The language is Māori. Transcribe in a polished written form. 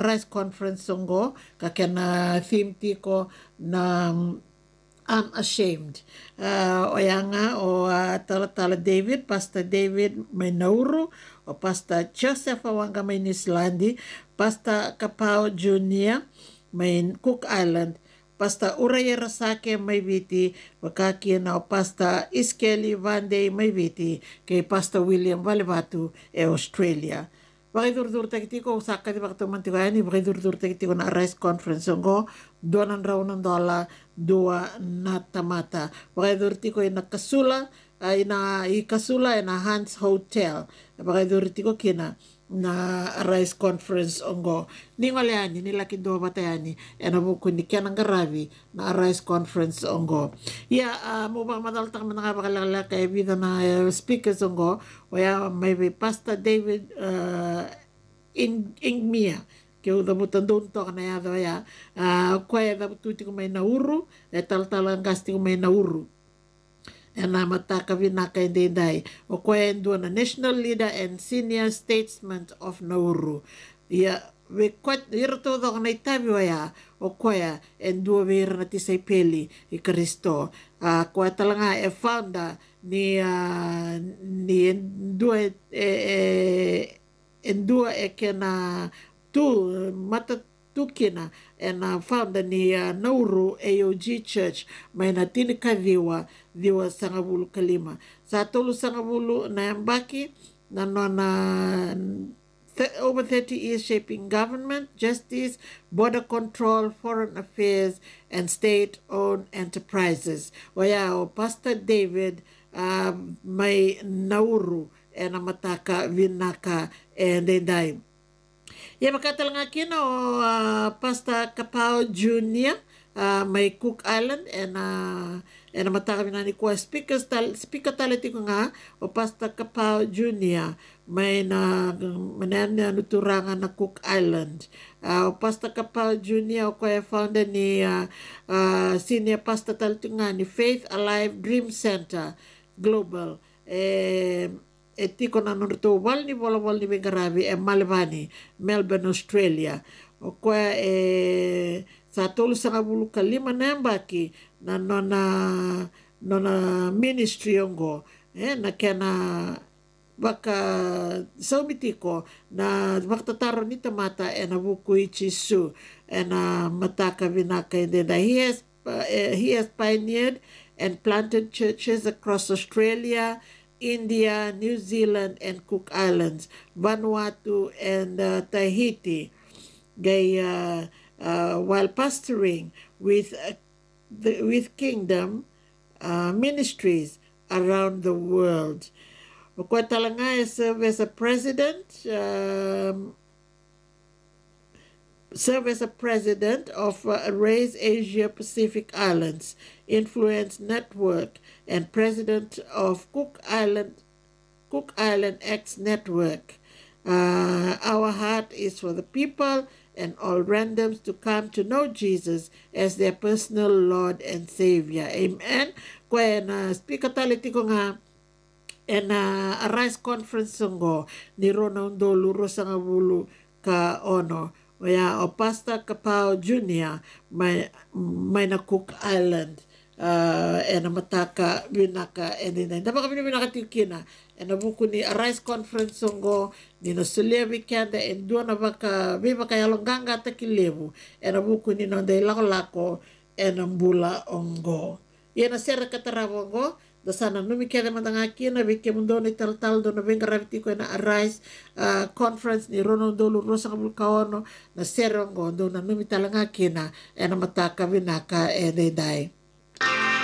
Arise Conference songo kakena theme tiko na I'm ashamed. Oyanga o Tala David, Pastor David may Nauru, o Pastor Joseph Awanga may Nislandi, Pastor Kapao Jr. may Cook Island, Pastor Uraya Rasake may Viti, wakaki na o Pastor Iskeli Vande may Viti, kay Pastor William Valivatu e Australia. Bakidur-dur tagitiko usaka di bakatuman tigani bakidur-dur tagitiko na Arise Conference ngo donan raw ng dola dua na tamata bakidur tiko ina kasula ina ikasula ina Hans Hotel bakidur tiko kina na Arise Conference ngo ningoliani nilaki do batayani ena buku ni kya garavi na Arise Conference ngo ya mo ba madaltak man nakabakalala kay vida na speakers ngo waya maybe Pastor David Ingmia que o da mutandon to na yado ya kwaya da tuti ko may Nauru tal-talang gasti ko may Nauru na mataka vinaka inday o kwendo na national leader and senior statesman of Nauru ya we kwat irto do na itabi ya o kwaya endo ver na tisay peli i Kristo kwa talanga e founder ni endo kena tu mata tukina and founder ni Nauru AOG Church may natini kadhiwa diwa sangabulu kalima sa tolu sangabulu na yambaki na over 30 years shaping government, justice, border control, foreign affairs, and state-owned enterprises. Waya o Pastor David may Nauru and Amataka Vinaka and Denday. Ya makatal nga kino Pastor Kapao Jr. May Cook Island and mataka ni ko speaker tality ko nga o Pastor Kapao Jr. may nuturangan na Cook Island. O Pastor Kapao Jr. o kaya founder ni senior pastor tality nga ni Faith Alive Dream Center Global. Etiko na nuruto wal ni Bengarabi Malvani, Melbourne, Australia. O kaya sa tolo sa kabulu kalima na yambaki na nona ministry yongo na kaya na baka sa umitiko na maktataro ni tamata na buku ichisu na mataka vinaka and then he has pioneered and planted churches across Australia, India, New Zealand, and Cook Islands, Vanuatu, and Tahiti. While pastoring with Kingdom ministries around the world. Okuatalangay served as a president of Raise Asia Pacific Islands Influence Network and president of Cook Island X Network. Our heart is for the people and all randoms to come to know Jesus as their personal Lord and Savior. Amen. Kaya na speaker tality ko nga Arise Conference ngo ni Ronald Doluro sa ngabulu ka ono. Kaya o Pastor Kapao Jr. may na Cook Island. Mataka binaka and then dapat kami binakatikina and buku ni Arise Conference ngo ni Australia weekend and doon na baka yalong ganga takilebu and buku ni nonday lako and bula ongo yan na sera katarawo ngo da sana numikeda matangakina bike mundo ni tal do na bengaraviti ko na Arise Conference ni Ronald Dolo Rosa Kabulkaono na sera ngo do na numitalangakina and mataka binaka and dai